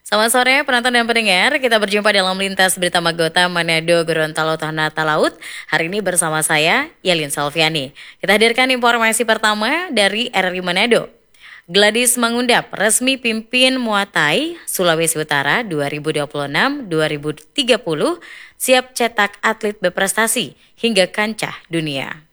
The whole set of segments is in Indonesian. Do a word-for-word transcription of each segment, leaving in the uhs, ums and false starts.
Selamat sore penonton dan pendengar, kita berjumpa dalam Lintas Berita Magota Manado Gorontalo Tanah Talaut. Hari ini bersama saya, Yelin Salviani. Kita hadirkan informasi pertama dari R R I Manado. Gladys mengundap resmi pimpin Muay Thai Sulawesi Utara dua ribu dua puluh enam dua ribu tiga puluh, siap cetak atlet berprestasi hingga kancah dunia.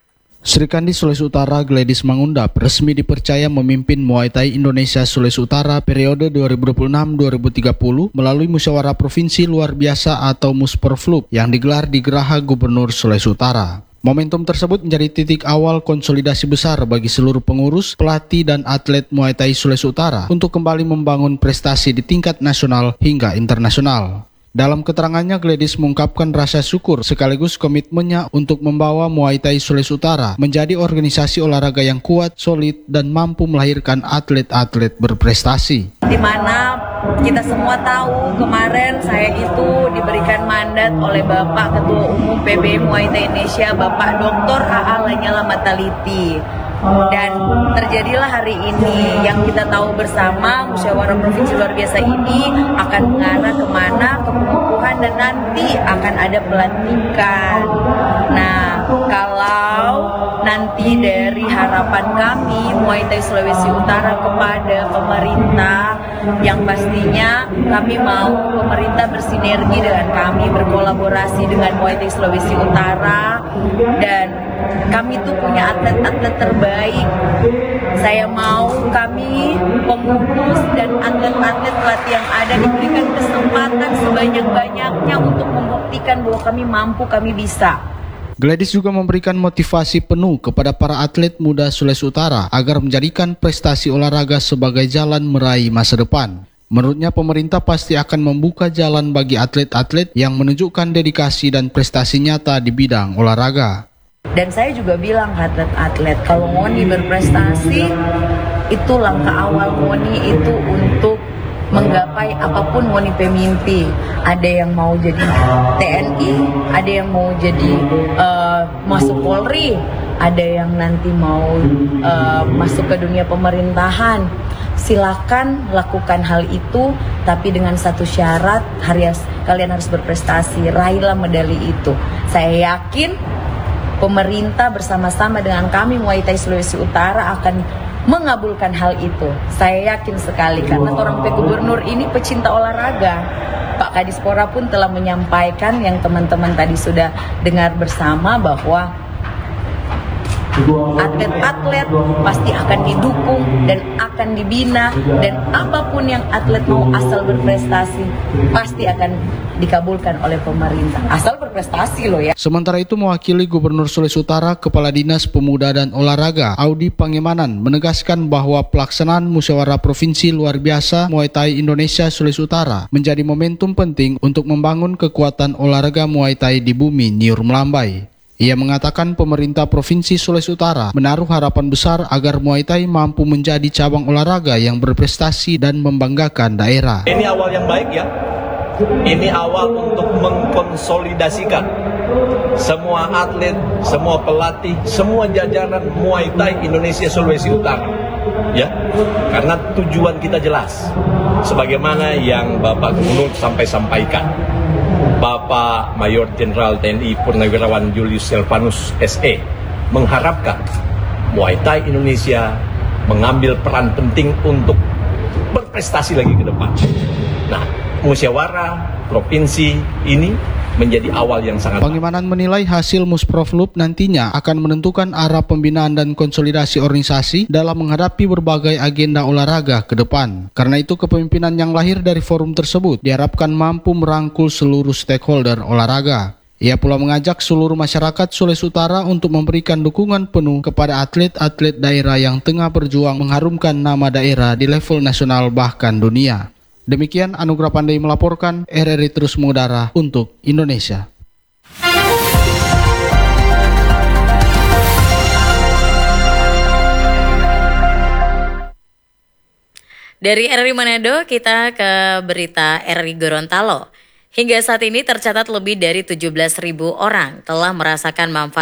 Sri Kandi Sulawesi Utara Gladys mengundap resmi dipercaya memimpin Muay Thai Indonesia Sulawesi Utara periode dua ribu dua puluh enam dua ribu tiga puluh melalui Musyawarah Provinsi Luar Biasa atau Musperflup yang digelar di Geraha Gubernur Sulawesi Utara. Momentum tersebut menjadi titik awal konsolidasi besar bagi seluruh pengurus, pelatih, dan atlet Muay Thai Sulawesi Utara untuk kembali membangun prestasi di tingkat nasional hingga internasional. Dalam keterangannya, Gladys mengungkapkan rasa syukur sekaligus komitmennya untuk membawa Muay Thai Sulawesi Utara menjadi organisasi olahraga yang kuat, solid, dan mampu melahirkan atlet-atlet berprestasi. Di mana kita semua tahu kemarin saya itu diberikan mandat oleh Bapak Ketua Umum P B Muay Thai Indonesia, Bapak Doktor A A Lanyala Mataliti. Dan terjadilah hari ini yang kita tahu bersama, Musyawarah Provinsi Luar Biasa ini akan mengarah kemana, ke pengukuhan, dan nanti akan ada pelantikan. Nah, kalau nanti dari harapan kami Muay Thai Sulawesi Utara kepada pemerintah, yang pastinya kami mau pemerintah bersinergi dengan kami, berkolaborasi dengan Muay Thai Sulawesi Utara, dan kami tuh punya atlet-atlet terbaik. Saya mau kami pengurus dan atlet-atlet pelatih yang ada diberikan kesempatan sebanyak-banyaknya untuk membuktikan bahwa kami mampu, kami bisa. Gladys juga memberikan motivasi penuh kepada para atlet muda Sulawesi Utara agar menjadikan prestasi olahraga sebagai jalan meraih masa depan. Menurutnya, pemerintah pasti akan membuka jalan bagi atlet-atlet yang menunjukkan dedikasi dan prestasi nyata di bidang olahraga. Dan saya juga bilang ke atlet-atlet, kalau Ngoni berprestasi, itu langkah awal Ngoni itu untuk menggapai apapun Ngoni pemimpi. Ada yang mau jadi T N I, ada yang mau jadi uh, masuk Polri, ada yang nanti mau uh, masuk ke dunia pemerintahan. Silakan lakukan hal itu, tapi dengan satu syarat, harus, kalian harus berprestasi, raihlah medali itu. Saya yakin pemerintah bersama-sama dengan kami Muay Thai Sulawesi Utara akan mengabulkan hal itu. Saya yakin sekali karena orang P Gubernur ini pecinta olahraga. Pak Kadispora pun telah menyampaikan yang teman-teman tadi sudah dengar bersama bahwa atlet-atlet pasti akan didukung dan akan dibina, dan apapun yang atlet mau asal berprestasi pasti akan dikabulkan oleh pemerintah. Asal berprestasi loh ya. Sementara itu, mewakili Gubernur Sulawesi Utara, Kepala Dinas Pemuda dan Olahraga Audi Pangemanan menegaskan bahwa pelaksanaan Musyawarah Provinsi Luar Biasa Muay Thai Indonesia Sulawesi Utara menjadi momentum penting untuk membangun kekuatan olahraga Muay Thai di bumi Niur Melambai. Ia mengatakan pemerintah Provinsi Sulawesi Utara menaruh harapan besar agar Muay Thai mampu menjadi cabang olahraga yang berprestasi dan membanggakan daerah. Ini awal yang baik ya. Ini awal untuk mengkonsolidasikan semua atlet, semua pelatih, semua jajaran Muay Thai Indonesia Sulawesi Utara. Ya, karena tujuan kita jelas. Sebagaimana yang Bapak Gubernur sampai sampaikan. Bapak Mayor Jenderal T N I Purnawirawan Julius Silvanus S E mengharapkan Muay Thai Indonesia mengambil peran penting untuk berprestasi lagi ke depan. Nah, musyawarah provinsi ini menjadi awal yang sangat. Pangemanan menilai hasil Musproflup nantinya akan menentukan arah pembinaan dan konsolidasi organisasi dalam menghadapi berbagai agenda olahraga ke depan. Karena itu, kepemimpinan yang lahir dari forum tersebut diharapkan mampu merangkul seluruh stakeholder olahraga. Ia pula mengajak seluruh masyarakat Sulawesi Utara untuk memberikan dukungan penuh kepada atlet-atlet daerah yang tengah berjuang mengharumkan nama daerah di level nasional bahkan dunia. Demikian Anugrah Pandai melaporkan, R R I terus mengudara untuk Indonesia. Dari R R I Manado kita ke berita R R I Gorontalo. Hingga saat ini tercatat lebih dari tujuh belas ribu orang telah merasakan manfaat